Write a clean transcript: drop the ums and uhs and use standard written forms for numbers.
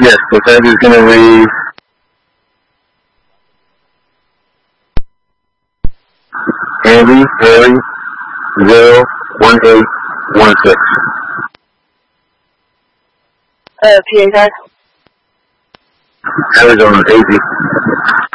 Yes, the tag is going to read Andy Harry 01816. PA tag? Arizona, Daisy.